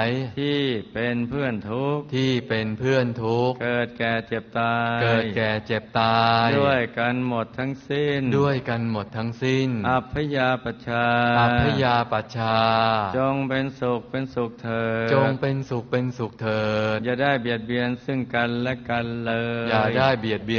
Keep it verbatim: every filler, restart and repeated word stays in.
ที่เป็นเพื่อนทุกข์ที่เป็นเพื่อนทุกข์เกิดแก่เจ็บตายเกิดแก่เจ็บตายด้วยกันหมดทั้งสิ้นด้วยกันหมดทั้งสิ้นอัพพยาปัชชาอัพพยาปัชชาจงเป็นสุขเป็นสุขเถิดจงเป็นสุขเป็นสุขเถิดอย่าได้เบียดเบียนซึ่งกันและกันเลยอย่าได้เบียดเบียน